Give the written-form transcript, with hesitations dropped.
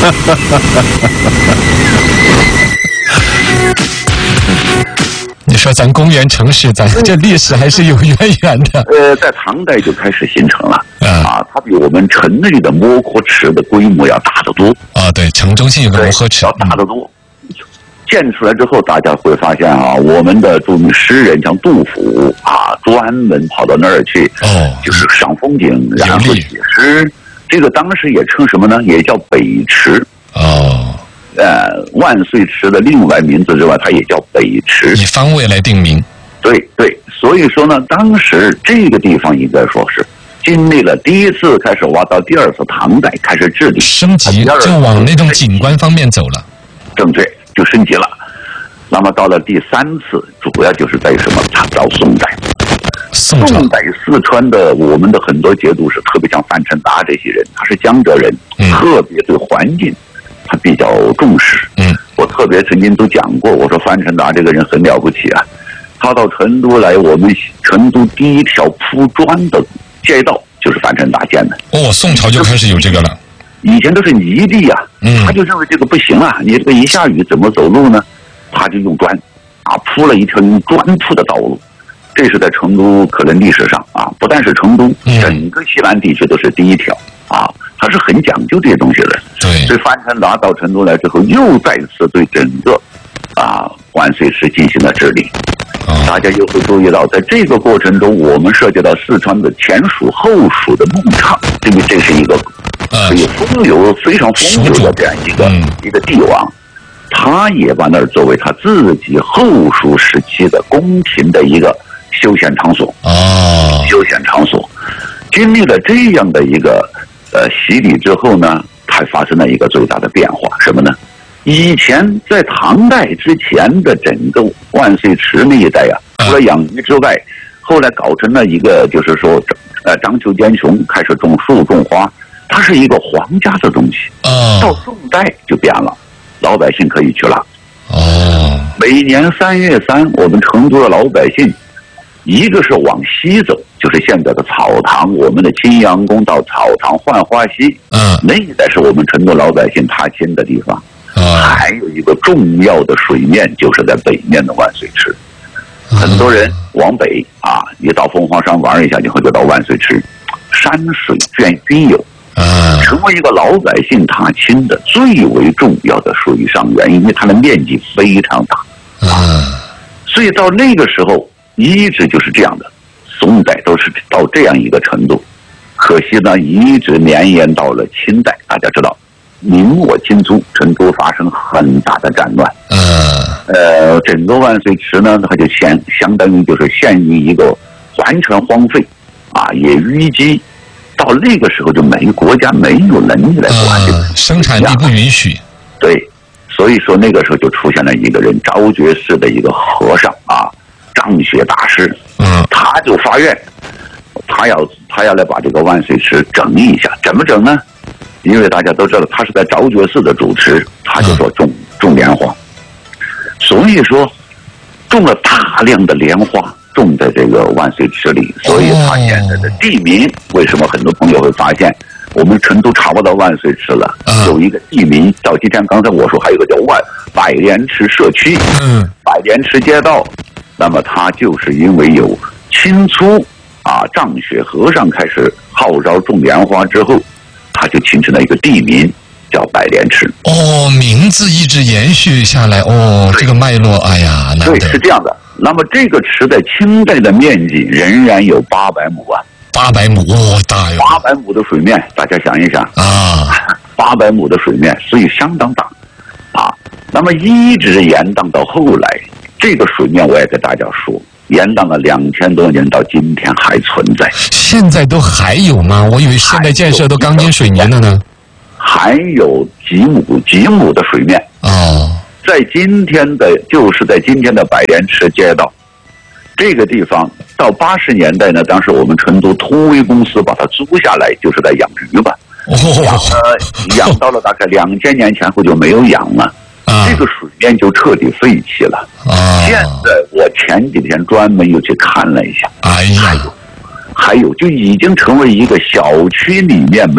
你说咱公园城市，咱这历史还是有渊源的。 在唐代就开始形成了它比我们城内的摸河池的规模要大得多啊。对，城中心有个摸河池， 要大得多。建出来之后，大家会发现我们的著名诗人像杜甫专门跑到那儿去，就是赏风景，然后写诗。这个当时也称什么呢？也叫北池。万岁池的另外名字之外，它也叫北池， 以方位来定名。 对，所以说呢，当时这个地方应该说是经历了第一次开始挖到第二次唐代开始治理升级，就往那种景观方面走了。 正对，就升级了。那么到了第三次，主要就是在什么？到宋代。宋代四川的我们的很多节度使，特别像范成达这些人，他是江浙人，特别对环境他比较重视。我特别曾经都讲过，我说范成达这个人很了不起啊，他到成都来，我们成都第一条铺砖的街道就是范成达建的。 宋朝就开始有这个了。 以前都是泥地他就认为这个不行啊，你这个一下雨怎么走路呢？他就用砖铺了一条用砖铺的道路。这是在成都可能历史上不但是成都，整个西南地区都是第一条他是很讲究这些东西的。 对， 所以范成达到成都来之后，又再次对整个万岁池进行了治理。大家又会注意到，在这个过程中，我们涉及到四川的前蜀后蜀的孟昶，因为这是一个可以非常风流的这样一个帝王。他也把那儿作为他自己后蜀时期的宫廷的一个休闲场所。休闲场所经历了这样的一个洗礼之后呢，才发生了一个最大的变化，什么呢？以前在唐代之前的整个万岁池那一带除了养鱼之外，后来搞成了一个就是说章丘奸雄开始种树种花，它是一个皇家的东西。到宋代就变了，老百姓可以去了。每年3月3，我们成都的老百姓，一个是往西走，就是现在的草堂，我们的青羊宫到草堂浣花溪，那一带是我们成都老百姓踏青的地方。还有一个重要的水面，就是在北面的万岁池。很多人往北你到凤凰山玩一下，以后就到万岁池，山水均有。成为一个老百姓踏青的最为重要的水上源，因为它的面积非常大所以到那个时候一直就是这样的，宋代都是到这样一个程度。可惜呢，一直绵延到了清代。大家知道明末清初成都发生很大的战乱，整个万岁池呢，它就相当于就是陷于一个完全荒废也淤积。到那个时候就国家没有能力来管这个生产力不允许。 对，所以说那个时候就出现了一个人，昭觉寺的一个和尚张学大师，他就发愿，他要来把这个万岁池整一下。怎么整呢？因为大家都知道他是在昭觉寺的主持，他就说种莲花，所以说种了大量的莲花种在这个万岁池里。所以他现在的地名，为什么很多朋友会发现我们成都查不到万岁池了？有一个地名，到今天刚才我说还有个叫百莲池社区，百莲池街道。那么它就是因为有清初张学和尚开始号召种莲花之后，它就形成了一个地名叫百莲池。 名字一直延续下来。这个脉络，哎呀， 对，是这样的。那么这个池在清代的面积仍然有800亩 800亩，大哟 ！800亩的水面，大家想一想800亩的水面，所以相当大那么一直延宕到后来，这个水面我也给大家说，延宕了2000多年，到今天还存在。 现在都还有吗？我以为现代建设都钢筋水泥了呢。 还有几亩的水面在今天的百莲池街道这个地方，到80年代呢，当时我们成都通威公司把它租下来，就是在养鱼吧。养到了大概2000年前后就没有养了，这个水面就彻底废弃了。现在我前几天专门又去看了一下，还有就已经成为一个小区里面